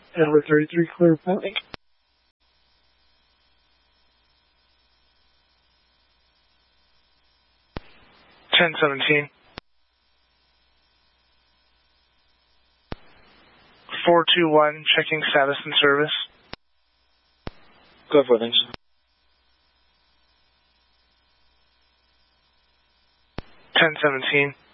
Edward 33, clear pending. Ten 17. 421, checking status and service. Go for things. 1017.